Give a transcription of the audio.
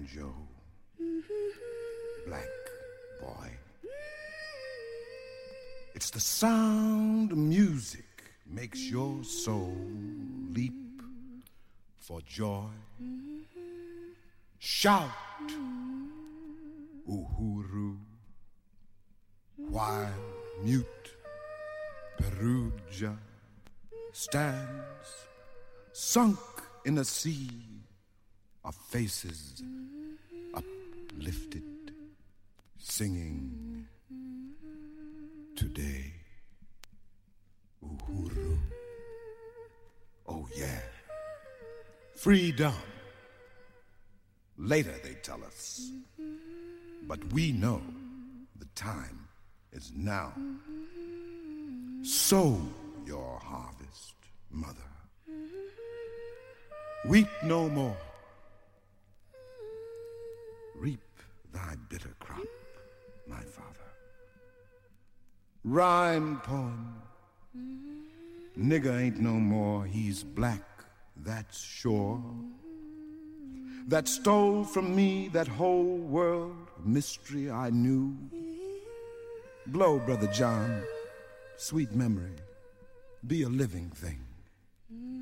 banjo, black boy. It's the sound of music makes your soul leap for joy. Shout, Uhuru, while mute Perugia stands sunk in a sea of faces uplifted, singing today, Uhuru. Oh yeah, freedom. Later they tell us, but we know the time is now. Sow your harvest, mother. Weep no more. Reap thy bitter crop, my father. Rhyme poem. Nigger ain't no more, he's black, that's sure. That stole from me that whole world mystery I knew. Blow, Brother John, sweet memory, be a living thing.